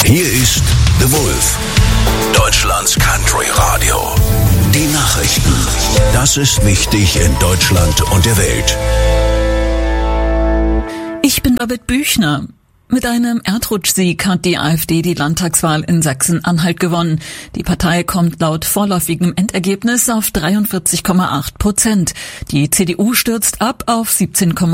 Hier ist The Wolf, Deutschlands Country Radio. Die Nachrichten. Das ist wichtig in Deutschland und der Welt. Ich bin Babette Büchner. Mit einem Erdrutschsieg hat die AfD die Landtagswahl in Sachsen-Anhalt gewonnen. Die Partei kommt laut vorläufigem Endergebnis auf 43,8%. Die CDU stürzt ab auf 17,